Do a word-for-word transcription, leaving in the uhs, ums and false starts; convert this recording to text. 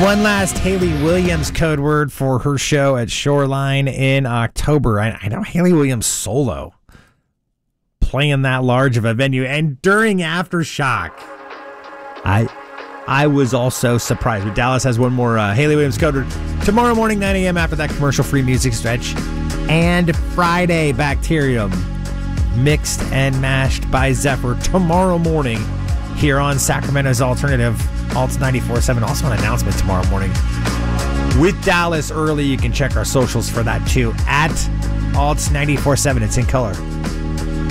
One last Hayley Williams code word for her show at Shoreline in October. I, I know Hayley Williams solo playing that large of a venue and during Aftershock. I I was also surprised. But Dallas has one more uh, Hayley Williams code word Tomorrow morning, nine a.m. after that commercial-free music stretch. And Friday, Bacterium, mixed and mashed by Zephyr. Tomorrow morning here on Sacramento's Alternative, Alt ninety-four seven. Also an announcement tomorrow morning with Dallas early. You can check our socials for that too. At Alt ninety-four seven. It's in color.